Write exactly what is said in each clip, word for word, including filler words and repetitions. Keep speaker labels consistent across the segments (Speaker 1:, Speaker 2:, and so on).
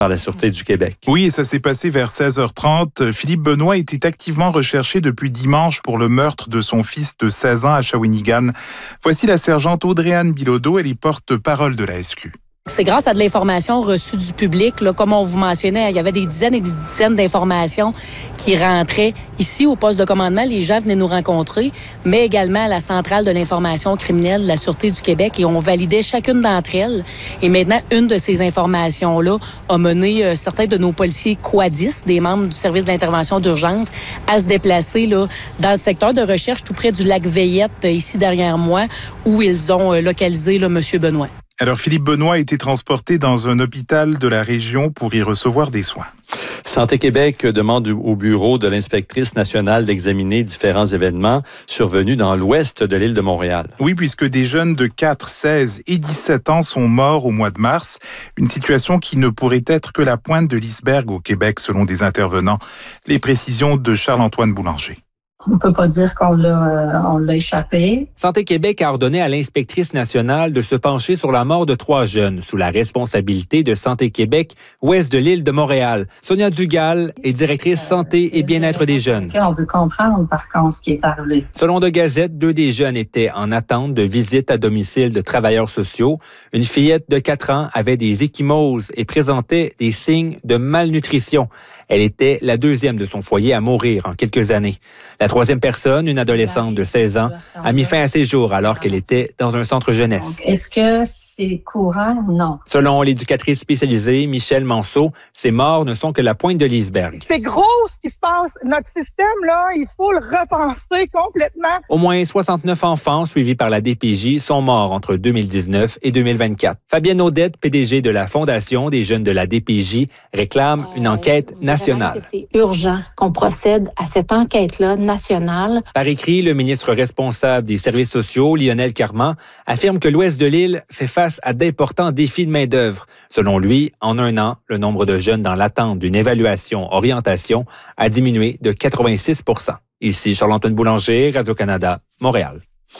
Speaker 1: par la Sûreté du Québec.
Speaker 2: Oui, et ça s'est passé vers seize heures trente. Philippe Benoît était activement recherché depuis dimanche pour le meurtre de son fils de seize ans à Shawinigan. Voici la sergente Audrey-Anne Bilodeau, elle est porte-parole de la S Q.
Speaker 3: C'est grâce à de l'information reçue du public. Là, comme on vous mentionnait, il y avait des dizaines et des dizaines d'informations qui rentraient ici au poste de commandement. Les gens venaient nous rencontrer, mais également à la centrale de l'information criminelle de la Sûreté du Québec, et on validait chacune d'entre elles. Et maintenant, une de ces informations-là a mené euh, certains de nos policiers quadistes, des membres du service d'intervention d'urgence, à se déplacer là, dans le secteur de recherche tout près du lac Veillette, euh, ici derrière moi, où ils ont euh, localisé là, M. Benoît.
Speaker 2: Alors, Philippe Benoît a été transporté dans un hôpital de la région pour y recevoir des soins.
Speaker 1: Santé Québec demande au bureau de l'inspectrice nationale d'examiner différents événements survenus dans l'ouest de l'île de Montréal.
Speaker 2: Oui, puisque des jeunes de quatre, seize et dix-sept ans sont morts au mois de mars. Une situation qui ne pourrait être que la pointe de l'iceberg au Québec, selon des intervenants. Les précisions de Charles-Antoine Boulanger.
Speaker 4: On ne peut pas dire qu'on l'a, on l'a échappé.
Speaker 5: Santé Québec a ordonné à l'inspectrice nationale de se pencher sur la mort de trois jeunes sous la responsabilité de Santé Québec, ouest de l'île de Montréal. Sonia Dugal est directrice santé et bien-être des jeunes.
Speaker 4: On veut comprendre, par contre, ce qui est arrivé.
Speaker 5: Selon De Gazette, deux des jeunes étaient en attente de visite à domicile de travailleurs sociaux. Une fillette de quatre ans avait des ecchymoses et présentait des signes de malnutrition. Elle était la deuxième de son foyer à mourir en quelques années. La troisième personne, une adolescente de seize ans, a mis fin à ses jours alors qu'elle était dans un centre jeunesse.
Speaker 4: Est-ce que c'est courant? Non.
Speaker 5: Selon l'éducatrice spécialisée Michel Manceau, ces morts ne sont que la pointe de l'iceberg.
Speaker 6: C'est gros ce qui se passe. Notre système, là, il faut le repenser complètement.
Speaker 5: Au moins soixante-neuf enfants suivis par la D P J sont morts entre deux mille dix-neuf et deux mille vingt-quatre. Fabienne Audette, P D G de la Fondation des jeunes de la D P J, réclame une enquête nationale.
Speaker 7: C'est urgent qu'on procède à cette enquête-là nationale.
Speaker 5: Par écrit, le ministre responsable des services sociaux, Lionel Carman, affirme que l'ouest de l'île fait face à d'importants défis de main-d'œuvre. Selon lui, en un an, le nombre de jeunes dans l'attente d'une évaluation orientation a diminué de quatre-vingt-six pour cent. Ici, Charles-Antoine Boulanger, Radio-Canada, Montréal.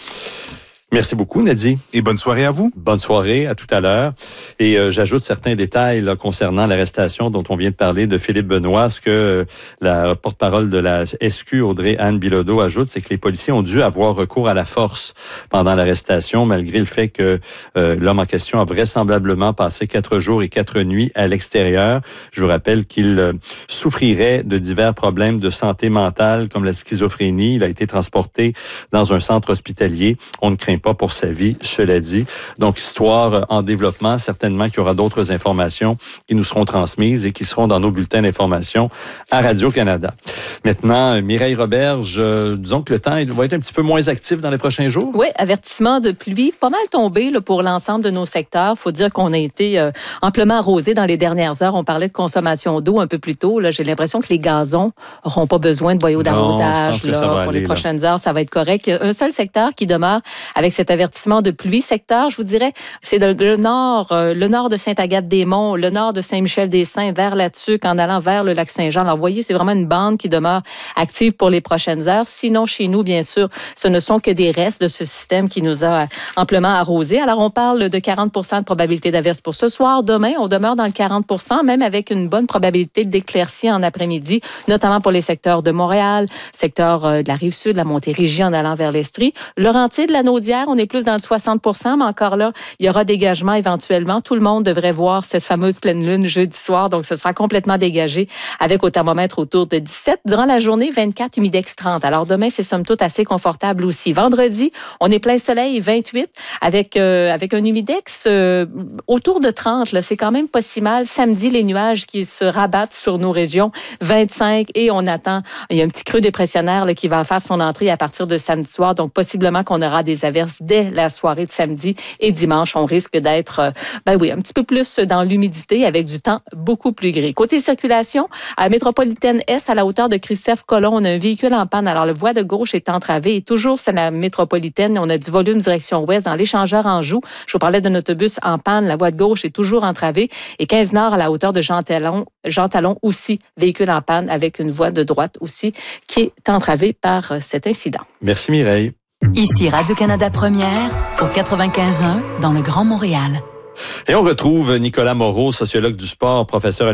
Speaker 1: Merci beaucoup, Nadie.
Speaker 2: Et bonne soirée à vous.
Speaker 1: Bonne soirée, à tout à l'heure. Et euh, j'ajoute certains détails là, concernant l'arrestation dont on vient de parler de Philippe Benoît. Ce que euh, la porte-parole de la S Q, Audrey-Anne Bilodeau, ajoute, c'est que les policiers ont dû avoir recours à la force pendant l'arrestation, malgré le fait que euh, l'homme en question a vraisemblablement passé quatre jours et quatre nuits à l'extérieur. Je vous rappelle qu'il euh, souffrirait de divers problèmes de santé mentale, comme la schizophrénie. Il a été transporté dans un centre hospitalier. On ne craint pas pour sa vie, cela dit. Donc, histoire en développement, certainement qu'il y aura d'autres informations qui nous seront transmises et qui seront dans nos bulletins d'information à Radio-Canada. Maintenant, Mireille Roberge, euh, disons que le temps va être un petit peu moins actif dans les prochains jours.
Speaker 8: Oui, avertissement de pluie, pas mal tombé là, pour l'ensemble de nos secteurs. Il faut dire qu'on a été euh, amplement arrosé dans les dernières heures. On parlait de consommation d'eau un peu plus tôt. Là. J'ai l'impression que les gazons n'auront pas besoin de boyaux d'arrosage là, pour aller, les prochaines là. heures. Ça va être correct. Un seul secteur qui demeure avec cet avertissement de pluie. Secteur, je vous dirais, c'est le, le nord, euh, le nord de Sainte-Agathe-des-Monts, le nord de Saint-Michel-des-Saints, vers la Tuque, en allant vers le lac Saint-Jean. Alors, vous voyez, c'est vraiment une bande qui demeure active pour les prochaines heures. Sinon, chez nous, bien sûr, ce ne sont que des restes de ce système qui nous a amplement arrosés. Alors, on parle de quarante pour cent de probabilité d'averse pour ce soir. Demain, on demeure dans le quarante pour cent, même avec une bonne probabilité d'éclaircie en après-midi, notamment pour les secteurs de Montréal, secteur de la Rive-Sud, la Montérégie en allant vers l'Estrie. Laurentides, de la Naudière, on est plus dans le soixante pour cent, mais encore là, il y aura dégagement éventuellement. Tout le monde devrait voir cette fameuse pleine lune jeudi soir, donc ce sera complètement dégagé avec au thermomètre autour de dix-sept. Durant la journée, vingt-quatre, humidex trente. Alors demain, c'est somme toute assez confortable aussi. Vendredi, on est plein soleil, vingt-huit, avec, euh, avec un humidex euh, autour de trente. Là, c'est quand même pas si mal. Samedi, les nuages qui se rabattent sur nos régions, vingt-cinq, et on attend, il y a un petit creux dépressionnaire là, qui va faire son entrée à partir de samedi soir, donc possiblement qu'on aura des averses dès la soirée de samedi et dimanche. On risque d'être, euh, ben oui, un petit peu plus dans l'humidité avec du temps beaucoup plus gris. Côté circulation, à la métropolitaine Est, à la hauteur de Christophe-Colomb, on a un véhicule en panne. Alors, le voie de gauche est entravée et toujours c'est la métropolitaine. On a du volume direction ouest dans l'échangeur Anjou. Je vous parlais d'un autobus en panne. La voie de gauche est toujours entravée. Et quinze Nord, à la hauteur de Jean Talon, Jean Talon aussi, véhicule en panne avec une voie de droite aussi qui est entravée par cet incident.
Speaker 1: Merci Mireille.
Speaker 9: Ici Radio-Canada Première, au quatre-vingt-quinze un, dans le Grand Montréal.
Speaker 1: Et on retrouve Nicolas Moreau, sociologue du sport, professeur à